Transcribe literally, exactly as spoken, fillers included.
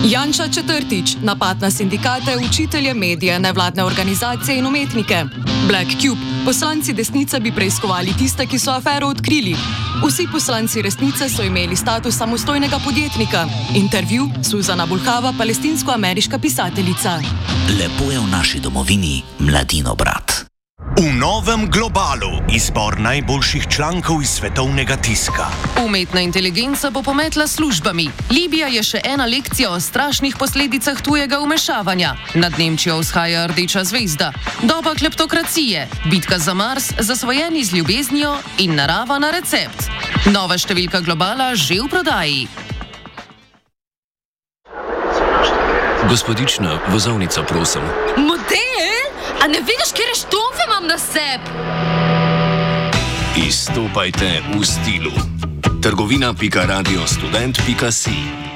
Janša četrtič, napad na sindikate, učitelje, medije, nevladne organizacije in umetnike. Black Cube, poslanci desnice bi preiskovali tiste, ki so afero odkrili. Vsi poslanci resnice so imeli status samostojnega podjetnika. Intervju Suzana Bulhava, palestinsko-ameriška pisateljica. Lepo je v naši domovini, Mladino brat. V novem Globalu izbor najboljših člankov iz svetovnega tiska. Umetna inteligenca bo pometla službami. Libija je še ena lekcija o strašnih posledicah tujega vmešavanja. Nad Nemčijo vzhaja rdeča zvezda. Doba kleptokracije, bitka za Mars, zasvojeni z ljubeznijo in narava na recept. Nova številka Globala že v prodaji. Gospodična, vozovnica, prosim. Model? A ne vidiš, kjer štomfe imam na sebi? Izstopajte v stilu. trgovina pika radio student pika si